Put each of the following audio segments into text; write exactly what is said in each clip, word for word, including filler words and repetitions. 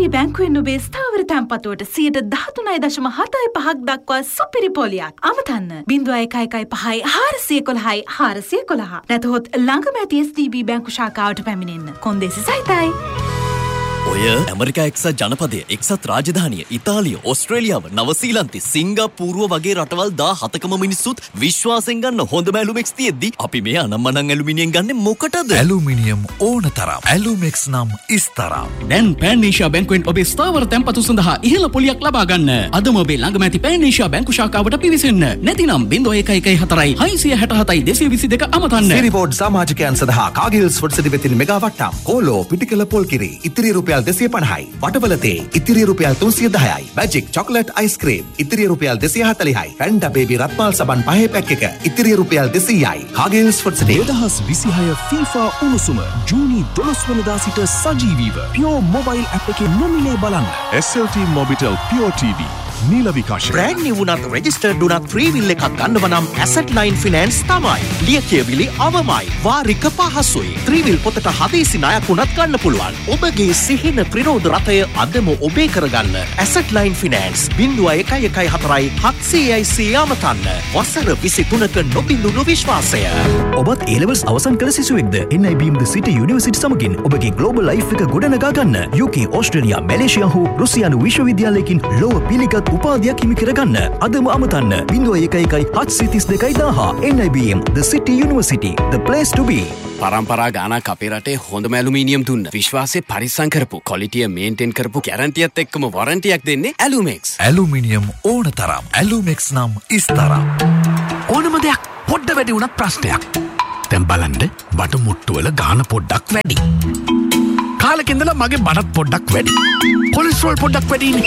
බී බැංකුවෙන් ඔබේ ස්ථාවර තැන්පතුවට සියයට දහතුනයි දශම හතයි පහක් දක්වා සුපිරි පොලියක්. අමතන්න බිංදුව එකයි එකයි පහයි හාරසිය කොළහයි හාරසිය කොළහ. නැතහොත් ළඟම ඇති එස් ඩී බී බැංකු ශාඛාවට පැමිණෙන්න. කොන්දේසි සහිතයි. ඔය ඇමරිකා එක්සත් ජනපදය, එක්සත් රාජධානිය, ඉතාලිය, ඕස්ට්‍රේලියාව, නවසීලන්තේ, සිංගප්පූරුව වගේ රටවල් දාහතකම මිනිස්සුත් විශ්වාසයෙන් ගන්න හොඳම ඇලුමෙක්ස් තියෙද්දි අපි මේ අනම්මනම් ඇලුමිනියම් ගන්නේ මොකටද? ඇලුමිනියම් ඕන තරම්. ඇලුමෙක්ස් නම් ඉස්තරම්. දැන් පෑන්නේෂියා බැංකුවෙන් ඔබේ ස්ථාවර තැන්පතු සඳහා ඉහළ පොලියක් ලබා ගන්න. අදම ඔබේ ළඟම ඇති පෑන්නේෂියා බැංකු ශාඛාවට පිවිසෙන්න. නැතිනම් බිංදුව එකයි එකයි හතරයි හයසිය හැට හතයි දෙසිය විසි දෙක අමතන්න. සිරිබෝඩ් සමාජිකයන් සඳහා කාගිල්ස් ෆුඩ්ස් දිවෙතින් මෙගා වට්ටම්. කෝලෝ පිටිකල පොල්කිරි ඉතිරි රුපියල් දෙසිය පනහයි. වටවලතේ ඉතිරි රුපියල් තුන්සිය දහයයි. මැජික් චොකලට් අයිස්ක්‍රීම් ඉතිරි රුපියල් දෙසිය හතළිහයි. පැන්ඩා බේබි රත්මාල් සබන් පහේ පැක් එක ඉතිරි රුපියල් දෙසීයයි. කාගිල්ස් ෆුඩ්ස් දෙදහස් විසිහය FIFA උණුසුම ජූනි දොළොස් වෙනිදා සිට සජීවීව පියෝ මොබයිල් ඇප් එකේ නොමිලේ බලන්න. එස් එල් ටී මොබිටෙල් පියෝ ටීවී නීල විකාශය. බ්‍රෑන්ඩ් නිව් වුණත් රෙජිස්ටර්ඩ් වුණත් ෆ්‍රී විල් එකක් ගන්නව නම් ඇසට් ලයින් ෆිනෑන්ස් තමයි. ලියකියවිලි අවමයි. වාරික පහසුයි. ත්‍රී විල් පොතට හදිසි ණයක් වුණත් ගන්න පුළුවන්. ඔබගේ සිහින ප්‍රිරෝධ රථය අදම ඔබේ කරගන්න. ඇසට් ලයින් ෆිනෑන්ස් බිංදුව එකයි එකයි හතරයි හත්සියයි සිය අමතන්න. වසර විසිතුනක නොබිඳුණු විශ්වාසය. ඔබත් A levels අවසන් කළ සිසුවෙක්ද? එන් අයි බී එම් ද සිටි යුනිවර්සිටි සමගින් ඔබගේ ග්ලෝබල් ලයිෆ් එක ගොඩනගා ගන්න. යූ කේ, ඕස්ට්‍රේලියා, මැලේසියා හෝ රුසියානු විශ්වවිද්‍යාලයකින් ලොව පිළිගත් උපාධියක් හිමි කරගන්න. අදම අමතන්න බිංදුව එකයි එකයි හත්සිය තිස් දෙකයි දාහ. එන් අයි බී එම් ද සිටි university, the place to be. පරම්පරා ගානක් අපේ රටේ හොඳම ඇලුමිනියම් දුන්න. විශ්වාසය පරිස්සම් කරපු, ක්වොලිටිය මේන්ටේන් කරපු, ගැරන්ටියත් එක්කම වොරන්ටියක් දෙන්නේ ඇලුමෙක්ස්. ඇලුමිනියම් ඕන තරම්. ඇලුමෙක්ස් නම් ඉස්තරම්. ඕනම දෙයක් පොඩ්ඩ වැඩි වුණත් ප්‍රශ්නයක්. දැන් බලන්න බඩ මුට්ටුවල ගාන පොඩ්ඩක් වැඩි. කාලෙකින්දලා මගේ බඩත් පොඩ්ඩක් වැඩි. කොලෙස්ටරෝල් පොඩ්ඩක් වැඩිනේ.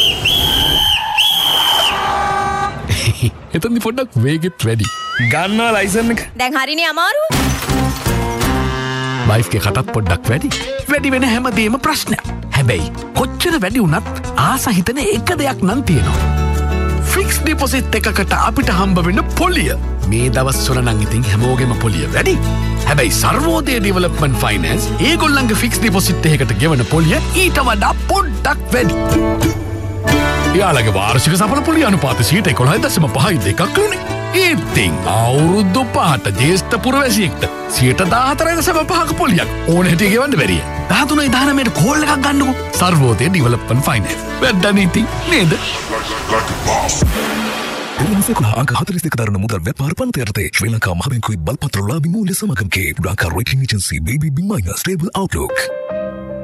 එතනදි පොඩ්ඩක් වේගෙත් වැඩි. ගන්නවා ලයිසන් එක. දැන් හරිනේ අමාරු. ලයිෆ් එකේ කටත් පොඩ්ඩක් වැඩි. වැඩි වෙන හැමදේම ප්‍රශ්නයක්. හැබැයි කොච්චර වැඩි වුණත් ආස හිතන එක දෙයක් නම් තියෙනවා. ෆික්ස් ඩිපොසිට් එකකට අපිට හම්බ වෙන පොලිය. මේ දවස්වල නම් ඉතින් හැමෝගෙම පොලිය වැඩි. හැබැයි සර්වෝදය ඩෙවලොප්මන්ට් ෆයිනෑන්ස් ඒගොල්ලන්ගේ ෆික්ස් ඩිපොසිට් එකකට ගෙවන පොලිය ඊට වඩා පොඩ්ඩක් වැඩි. එයාලගේ වාර්ෂික සඵල පොලිය අනුපාතය සියයට එකොළහ දශම පහයි දෙකක් රුනේ. ඉතින් අවුරුදු පහට ජේෂ්ඨ පුරවැසියෙක්ට සියයට දාහතරයි දශම පහක පොලියක් ඕන හැටි ගෙවන්න බැරිය. දහතුනයි දහනවයට කෝල් එකක් ගන්නකො. Sarvodaya development finance. වැඩන්නේ ඉතින් නේද? එරන්සෙකුණ අංක හතළිස් දෙක දරන මුදල් ව්‍යාපාර පන්ති යටතේ ශ්‍රී ලංකා මහ බැංකුවේ බලපත්‍රලාභී මූල්‍ය සමාගමකේ ඩාකා රේටින් ඒජන්සි බී බී බී මයිනස් ස්ටේබල් අවුට්ලුක්.